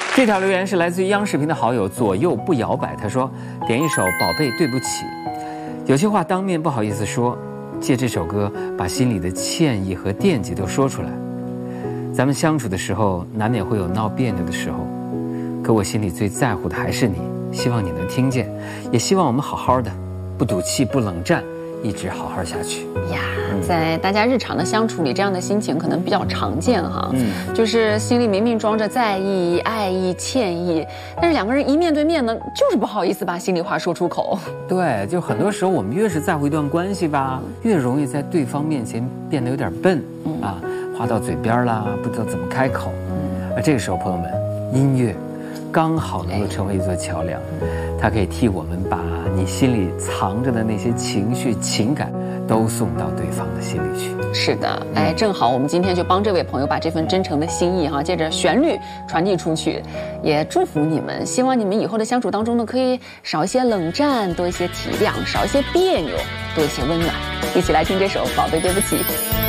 这条留言是来自于央视频的好友左右不摇摆，他说：“点一首《宝贝对不起》，有些话当面不好意思说，借这首歌把心里的歉意和惦记都说出来。咱们相处的时候，难免会有闹别扭的时候，可我心里最在乎的还是你，希望你能听见，也希望我们好好的，不赌气，不冷战。”一直好好下去呀，在大家日常的相处里，这样的心情可能比较常见哈。就是心里明明装着在意、爱意、歉意，但是两个人一面对面呢，就是不好意思把心里话说出口。 对，就很多时候我们越是在乎一段关系吧，越容易在对方面前变得有点笨啊，话到嘴边啦，不知道怎么开口。而这个时候，朋友们，音乐刚好能够成为一座桥梁，它可以替我们把你心里藏着的那些情绪、情感都送到对方的心里去。 是的，哎，正好我们今天就帮这位朋友把这份真诚的心意哈，借着旋律传递出去，也祝福你们，希望你们以后的相处当中呢，可以少一些冷战，多一些体谅，少一些别扭，多一些温暖。一起来听这首《宝贝对不起》。